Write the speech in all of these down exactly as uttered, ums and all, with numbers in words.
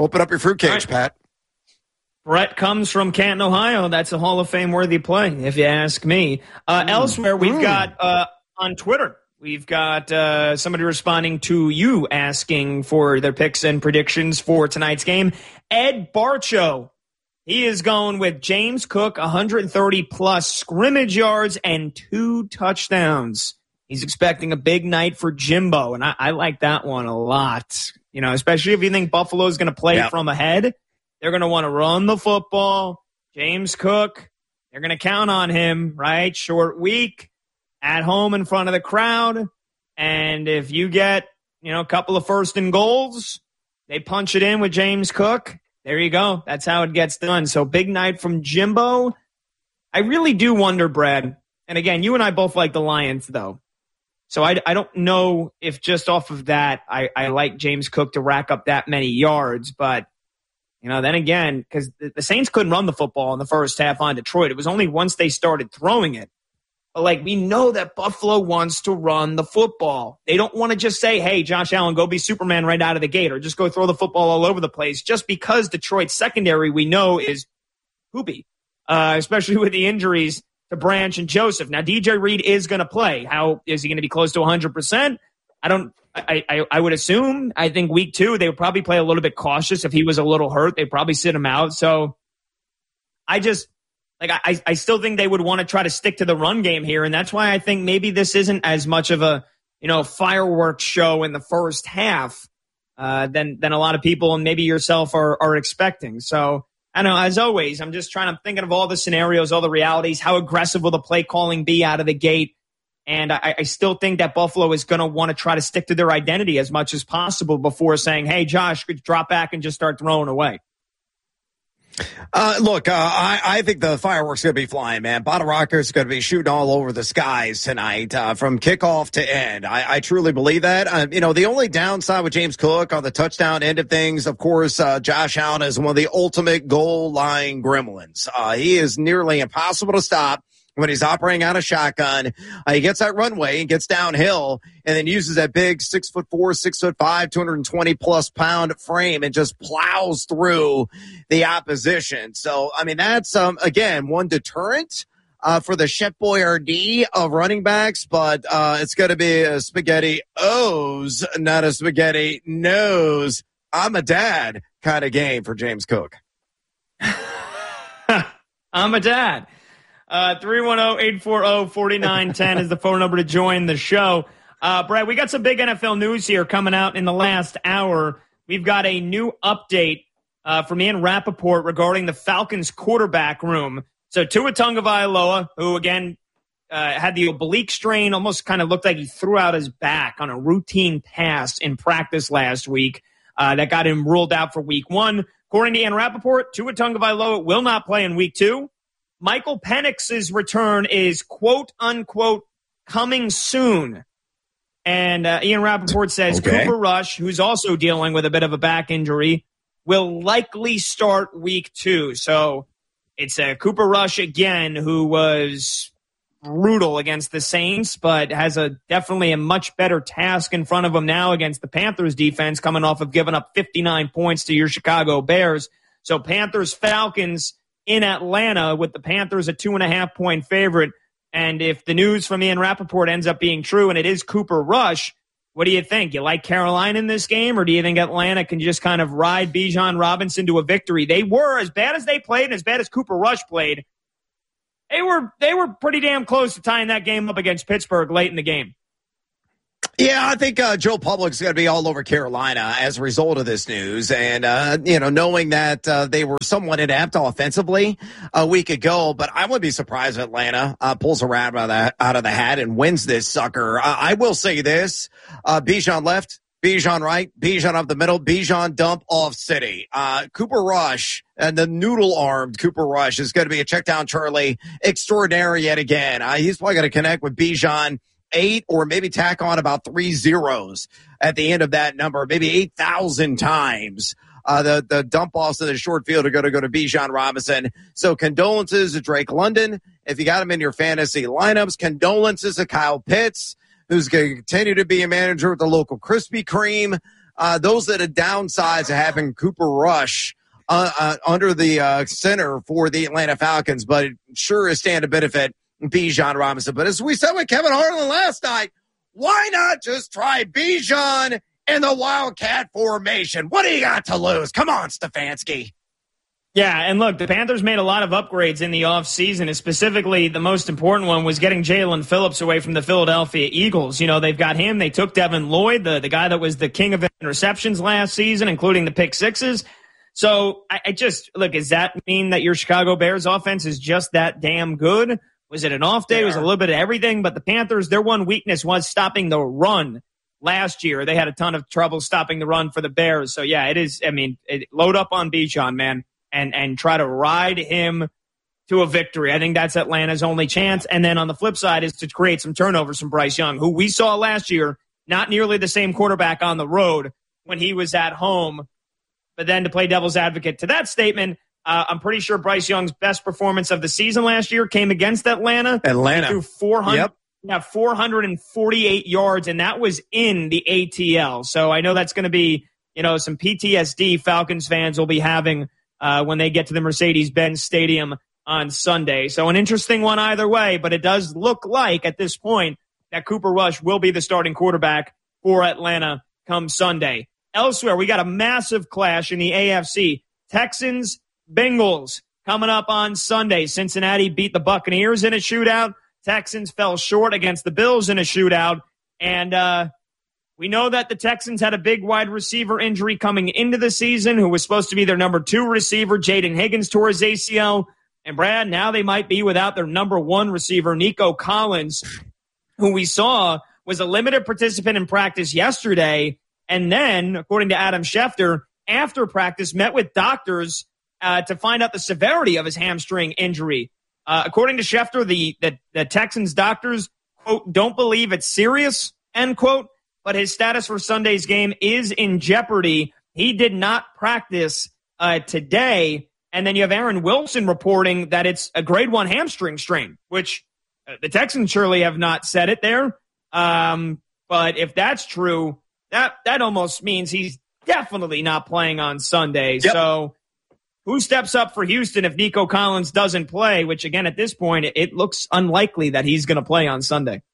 Open up your fruitcage, right. Pat. Brett comes from Canton, Ohio. That's a Hall of Fame worthy play, if you ask me. Uh, mm. Elsewhere, we've mm. got uh, on Twitter, we've got uh, somebody responding to you asking for their picks and predictions for tonight's game. Ed Barcho, he is going with James Cook, one hundred thirty plus scrimmage yards and two touchdowns. He's expecting a big night for Jimbo, and I, I like that one a lot. You know, especially if you think Buffalo is going to play yep. from ahead. They're going to want to run the football. James Cook, they're going to count on him, right? Short week, at home in front of the crowd. And if you get, you know, a couple of first and goals, they punch it in with James Cook. There you go. That's how it gets done. So big night from Jimbo. I really do wonder, Brad. And again, you and I both like the Lions, though. So I, I don't know if just off of that, I, I like James Cook to rack up that many yards, but you know, then again, because the Saints couldn't run the football in the first half on Detroit. It was only once they started throwing it. But, like, we know that Buffalo wants to run the football. They don't want to just say, hey, Josh Allen, go be Superman right out of the gate, or just go throw the football all over the place, just because Detroit's secondary we know is poopy, uh, especially with the injuries to Branch and Joseph. Now, D J Reed is going to play. How is he going to be close to one hundred percent? I don't I, I, I would assume, I think week two, they would probably play a little bit cautious. If he was a little hurt, they'd probably sit him out. So I just, like, I, I still think they would want to try to stick to the run game here. And that's why I think maybe this isn't as much of a, you know, fireworks show in the first half uh, than, than a lot of people and maybe yourself are, are expecting. So I don't know, as always, I'm just trying to thinking of all the scenarios, all the realities. How aggressive will the play calling be out of the gate? And I, I still think that Buffalo is going to want to try to stick to their identity as much as possible before saying, hey, Josh, could you drop back and just start throwing away? Uh, look, uh, I, I think the fireworks going to be flying, man. Bottle Rockets going to be shooting all over the skies tonight uh, from kickoff to end. I, I truly believe that. Uh, you know, the only downside with James Cook on the touchdown end of things, of course, uh, Josh Allen is one of the ultimate goal line gremlins. Uh, he is nearly impossible to stop. When he's operating out of shotgun, uh, he gets that runway and gets downhill and then uses that big six foot four, six foot five, two hundred twenty plus pound frame and just plows through the opposition. So, I mean, that's, um, again, one deterrent, uh, for the Chef Boyardee of running backs, but, uh, it's going to be a spaghetti O's, not a spaghetti nose. I'm a dad kind of game for James Cook. I'm a dad. Uh, three one zero, eight four zero, four nine one zero is the phone number to join the show. Uh, Brad, we got some big N F L news here coming out in the last hour. We've got a new update uh, from Ian Rappaport regarding the Falcons quarterback room. So Tua Tagovailoa, who, again, uh, had the oblique strain, almost kind of looked like he threw out his back on a routine pass in practice last week. Uh, that got him ruled out for week one. According to Ian Rappaport, Tua Tagovailoa will not play in week two. Michael Penix's return is, quote, unquote, coming soon. And uh, Ian Rappaport says okay. Cooper Rush, who's also dealing with a bit of a back injury, will likely start week two. So it's uh, Cooper Rush again, who was brutal against the Saints, but has a definitely a much better task in front of him now against the Panthers defense, coming off of giving up fifty-nine points to your Chicago Bears. So Panthers, Falcons in Atlanta with the Panthers a two and a half point favorite. And if the news from Ian Rappaport ends up being true and it is Cooper Rush, what do you think? You like Carolina in this game, or do you think Atlanta can just kind of ride Bijan Robinson to a victory? They were, as bad as they played and as bad as Cooper Rush played, they were they were pretty damn close to tying that game up against Pittsburgh late in the game. Yeah, I think uh, Joe Public's going to be all over Carolina as a result of this news. And, uh, you know, knowing that uh, they were somewhat inept offensively a week ago, but I wouldn't be surprised if Atlanta uh, pulls a rabbit out of, the, out of the hat and wins this sucker. Uh, I will say this, uh, Bijan left, Bijan right, Bijan up the middle, Bijan dump off city. Uh, Cooper Rush and the noodle-armed Cooper Rush is going to be a check down Charlie extraordinary yet again. Uh, he's probably going to connect with Bijan eight or maybe tack on about three zeros at the end of that number, maybe eight thousand times. Uh, the, the dump offs in the short field are going to go to Bijan Robinson. So condolences to Drake London. If you got him in your fantasy lineups, condolences to Kyle Pitts, who's going to continue to be a manager with the local Krispy Kreme. uh, those are the downsides of having Cooper Rush uh, uh, under the uh, center for the Atlanta Falcons, but it sure is stand to benefit Bijan Robinson. But as we said with Kevin Harlan last night, why not just try Bijan in the Wildcat formation? What do you got to lose? Come on, Stefanski. Yeah, and look, the Panthers made a lot of upgrades in the offseason, and specifically the most important one was getting Jalen Phillips away from the Philadelphia Eagles. You know, they've got him. They took Devin Lloyd, the, the guy that was the king of interceptions last season, including the pick sixes. So I, I just, look, does that mean that your Chicago Bears offense is just that damn good? Was it an off day? It was a little bit of everything, but the Panthers, their one weakness was stopping the run. Last year, they had a ton of trouble stopping the run for the Bears. So, yeah, it is, I mean, it, load up on Bijan, man. And and try to ride him to a victory. I think that's Atlanta's only chance. And then on the flip side is to create some turnovers from Bryce Young, who we saw last year, not nearly the same quarterback on the road when he was at home. But then to play devil's advocate to that statement, uh, I'm pretty sure Bryce Young's best performance of the season last year came against Atlanta. Atlanta. He threw four hundred, yep. yeah, four hundred forty-eight yards, and that was in the A T L. So I know that's going to be, you know, some P T S D Falcons fans will be having Uh, when they get to the Mercedes-Benz Stadium on Sunday. So an interesting one either way, but it does look like at this point that Cooper Rush will be the starting quarterback for Atlanta come Sunday. Elsewhere, we got a massive clash in the A F C. Texans, Bengals coming up on Sunday. Cincinnati beat the Buccaneers in a shootout. Texans fell short against the Bills in a shootout. And, uh, we know that the Texans had a big wide receiver injury coming into the season, who was supposed to be their number two receiver. Jaden Higgins tore his A C L. And, Brad, now they might be without their number one receiver, Nico Collins, who we saw was a limited participant in practice yesterday. And then, according to Adam Schefter, after practice, met with doctors uh, to find out the severity of his hamstring injury. Uh, according to Schefter, the, the, the Texans doctors, quote, don't believe it's serious, end quote. But his status for Sunday's game is in jeopardy. He did not practice uh, today. And then you have Aaron Wilson reporting that it's a grade one hamstring strain, which uh, the Texans surely have not said it there. Um, but if that's true, that, that almost means he's definitely not playing on Sunday. Yep. So who steps up for Houston if Nico Collins doesn't play, which, again, at this point, it, it looks unlikely that he's going to play on Sunday.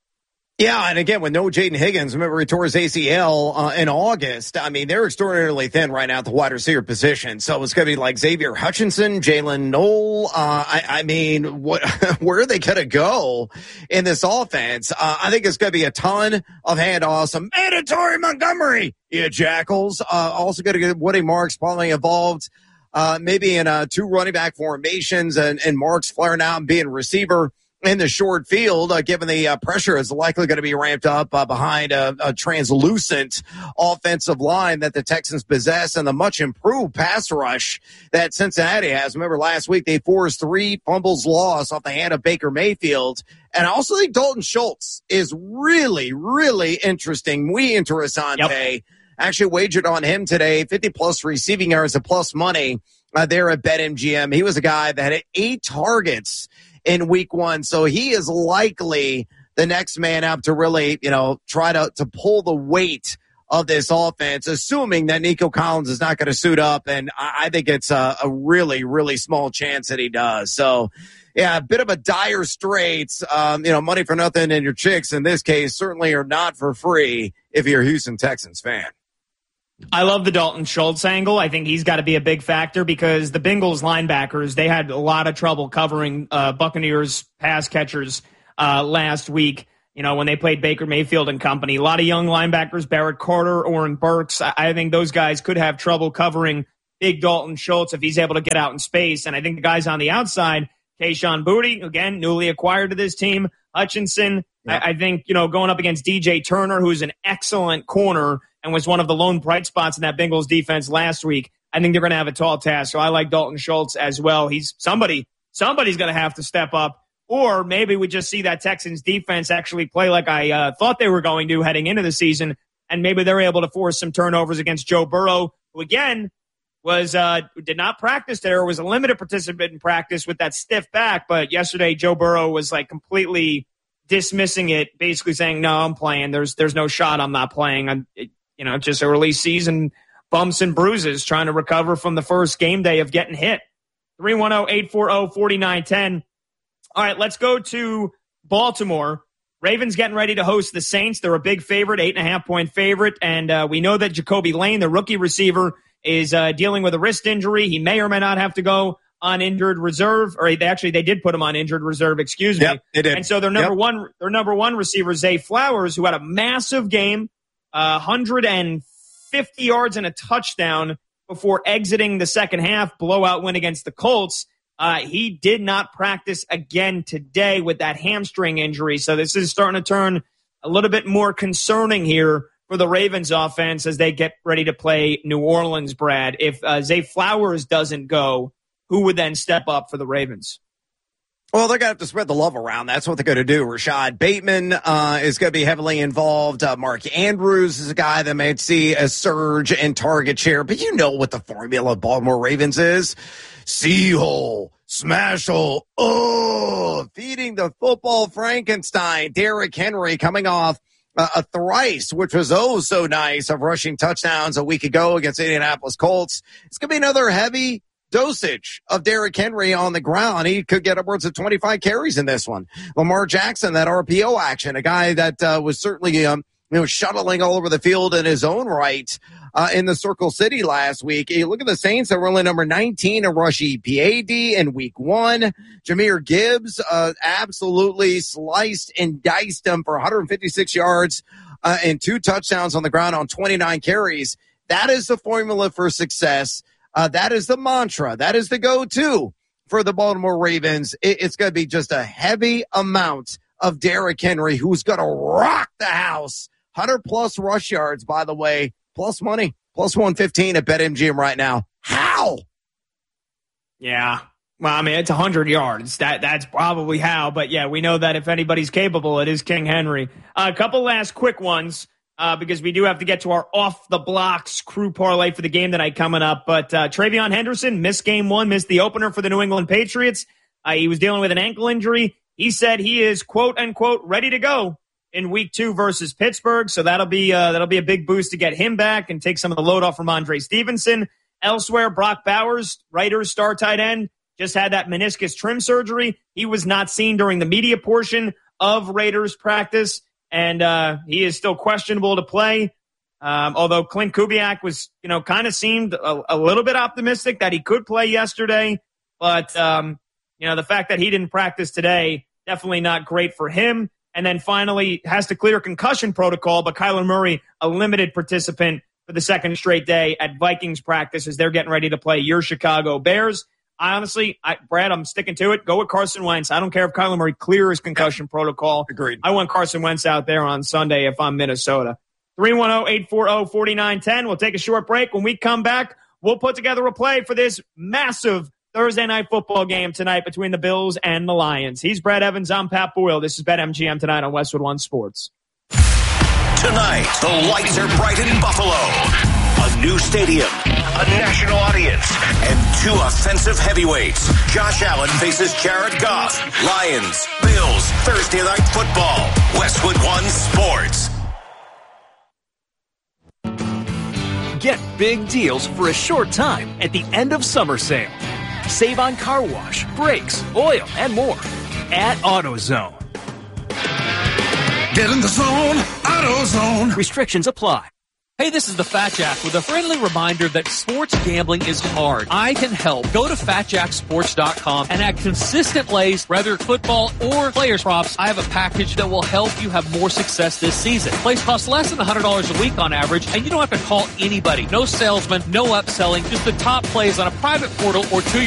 Yeah, and again, with no Jaden Higgins, remember he tore his A C L uh, in August. I mean, they're extraordinarily thin right now at the wide receiver position. So it's going to be like Xavier Hutchinson, Jalen Noel. Uh, I, I mean, what, where are they going to go in this offense? Uh, I think it's going to be a ton of handoffs. Some mandatory Montgomery, you jackals. Uh, also going to get Woody Marks probably involved, uh, maybe in uh, two running back formations and, and Marks flaring out and being receiver in the short field, uh, given the uh, pressure is likely going to be ramped up uh, behind a, a translucent offensive line that the Texans possess and the much improved pass rush that Cincinnati has. Remember last week they forced three fumbles lost off the hand of Baker Mayfield. And I also think Dalton Schultz is really, really interesting. Muy interesante. Yep. Actually wagered on him today, fifty plus receiving yards, a plus money uh, there at BetMGM. He was a guy that had eight targets in week one. So he is likely the next man up to really, you know, try to, to pull the weight of this offense, assuming that Nico Collins is not going to suit up. And I, I think it's a, a really, really small chance that he does. So, yeah, a bit of a dire straits. Um, you know, money for nothing and your chicks in this case certainly are not for free if you're a Houston Texans fan. I love the Dalton Schultz angle. I think he's got to be a big factor because the Bengals linebackers, they had a lot of trouble covering uh, Buccaneers pass catchers uh, last week, you know, when they played Baker Mayfield and company. A lot of young linebackers, Barrett Carter, Oren Burks. I, I think those guys could have trouble covering big Dalton Schultz if he's able to get out in space. And I think the guys on the outside, Kayshon Boutte, again, newly acquired to this team, Hutchinson, yeah. I, I think, you know, going up against D J Turner, who's an excellent corner and was one of the lone bright spots in that Bengals defense last week. I think they're going to have a tall task. So I like Dalton Schultz as well. He's somebody, somebody's going to have to step up. Or maybe we just see that Texans defense actually play like I uh, thought they were going to heading into the season. And maybe they're able to force some turnovers against Joe Burrow, who again was, uh, did not practice there, was a limited participant in practice with that stiff back. But yesterday, Joe Burrow was like completely dismissing it, basically saying, no, I'm playing. There's, there's no shot I'm not playing. I'm, it, you know, just early season bumps and bruises trying to recover from the first game day of getting hit. three one zero, eight four zero, four nine one zero. All right, let's go to Baltimore. Ravens getting ready to host the Saints. They're a big favorite, eight and a half point favorite. And uh, we know that Jacoby Lane, the rookie receiver, is uh, dealing with a wrist injury. He may or may not have to go on injured reserve, or they actually they did put him on injured reserve. Excuse me. Yep, they did. And so their number yep. one, their number one receiver, Zay Flowers, who had a massive game, uh, one hundred fifty yards and a touchdown before exiting the second half, blowout win against the Colts. Uh, he did not practice again today with that hamstring injury. So this is starting to turn a little bit more concerning here for the Ravens offense as they get ready to play New Orleans, Brad. If uh, Zay Flowers doesn't go, who would then step up for the Ravens? Well, they're going to have to spread the love around. That's what they're going to do. Rashad Bateman uh, is going to be heavily involved. Uh, Mark Andrews is a guy that may see a surge in target share. But you know what the formula of Baltimore Ravens is. C-hole, smash hole, oh, feeding the football Frankenstein. Derrick Henry coming off uh, a thrice, which was oh so nice, of rushing touchdowns a week ago against Indianapolis Colts. It's going to be another heavy dosage of Derrick Henry on the ground. He could get upwards of twenty-five carries in this one. Lamar Jackson, that R P O action, a guy that uh, was certainly um, you know, shuttling all over the field in his own right uh, in the Circle City last week. You look at the Saints, they were only number nineteen in rush E P A D in week one. Jahmyr Gibbs uh, absolutely sliced and diced him for one hundred fifty-six yards uh, and two touchdowns on the ground on twenty-nine carries. That is the formula for success. Uh, that is the mantra. That is the go-to for the Baltimore Ravens. It, it's going to be just a heavy amount of Derrick Henry, who's going to rock the house. one hundred plus rush yards, by the way, plus money, plus one fifteen at BetMGM right now. How? Yeah. Well, I mean, it's one hundred yards. That That's probably how. But, yeah, we know that if anybody's capable, it is King Henry. Uh, a couple last quick ones. Uh, because we do have to get to our off-the-blocks crew parlay for the game tonight coming up. But uh, Travion Henderson missed game one, missed the opener for the New England Patriots. Uh, he was dealing with an ankle injury. He said he is, quote-unquote, ready to go in week two versus Pittsburgh. So that'll be uh, that'll be a big boost to get him back and take some of the load off from Andre Stevenson. Elsewhere, Brock Bowers, Raiders star tight end, just had that meniscus trim surgery. He was not seen during the media portion of Raiders practice. And uh, he is still questionable to play, um, although Clint Kubiak was, you know, kind of seemed a, a little bit optimistic that he could play yesterday. But, um, you know, the fact that he didn't practice today, definitely not great for him. And then finally has to clear concussion protocol, but Kyler Murray, a limited participant for the second straight day at Vikings practice as they're getting ready to play your Chicago Bears. I honestly, I, Brad, I'm sticking to it. Go with Carson Wentz. I don't care if Kyler Murray clears concussion protocol. Agreed. I want Carson Wentz out there on Sunday if I'm Minnesota. three one zero, eight four zero, four nine one zero. We'll take a short break. When we come back, we'll put together a play for this massive Thursday night football game tonight between the Bills and the Lions. He's Brad Evans. I'm Pat Boyle. This is BetMGM tonight on Westwood One Sports. Tonight, the lights are bright in Buffalo. A new stadium, a national audience, and two offensive heavyweights. Josh Allen faces Jared Goff. Lions, Bills, Thursday night football. Westwood One Sports. Get big deals for a short time at the end of summer sale. Save on car wash, brakes, oil, and more at AutoZone. Get in the zone, AutoZone. Restrictions apply. Hey, this is the Fat Jack with a friendly reminder that sports gambling is hard. I can help. Go to fat jack sports dot com and at consistent plays, whether football or players props, I have a package that will help you have more success this season. Plays cost less than one hundred dollars a week on average, and you don't have to call anybody. No salesman, no upselling, just the top plays on a private portal or to